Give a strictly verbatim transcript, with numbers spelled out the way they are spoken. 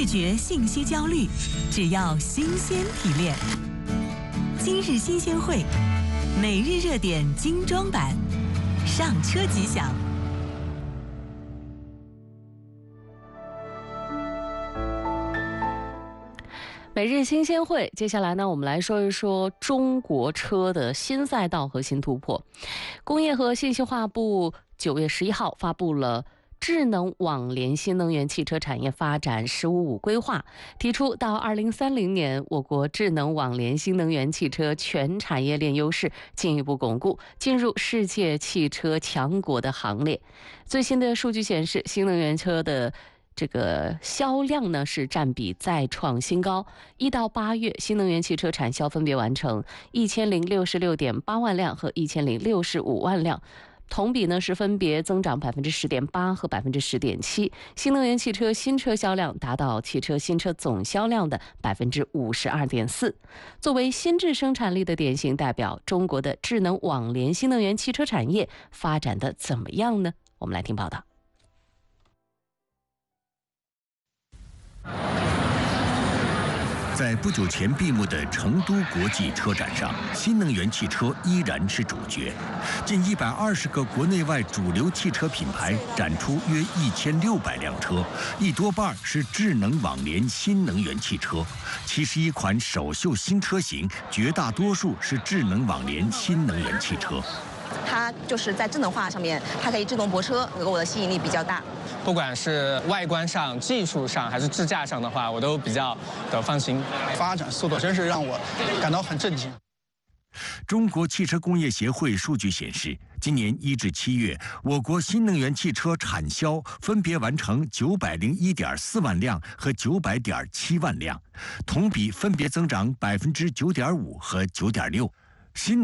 拒绝信息焦虑，只要新鲜提炼。今日新鲜会，每日热点精装版，上车即享。 每日新鲜会，接下来呢，我们来说一说中国车的新赛道和新突破。工业和信息化部九月十一号发布了智能网联新能源汽车产业发展“十五五”规划，提出到二零三零年，我国智能网联新能源汽车全产业链优势进一步巩固，进入世界汽车强国的行列。最新的数据显示，新能源车的这个销量呢是占比再创新高，一到八月，新能源汽车产销分别完成一千零六十六点八万辆和一千零六十五万辆。同比呢是分别增长百分之十点八和百分之十点七，新能源汽车新车销量达到汽车新车总销量的百分之五十二点四。作为新质生产力的典型代表，中国的智能网联新能源汽车产业发展的怎么样呢？我们来听报道。 在不久前闭幕的成都国际车展上，新能源汽车依然是主角。近一百二十个国内外主流汽车品牌展出约一千六百辆车，一多半是智能网联新能源汽车。七十一款首秀新车型，绝大多数是智能网联新能源汽车。 它就是在智能化上面，它可以智能泊车，给我的吸引力比较大。 不管是外观上、技术上还是智驾上的话，我都比较的放心。 发展速度真是让我感到很震惊。 中国汽车工业协会数据显示，今年一至七月，我国新能源汽车产销分别完成九百零一点四万辆和九百点七万辆，同比分别增长百分之九点五和九点六。新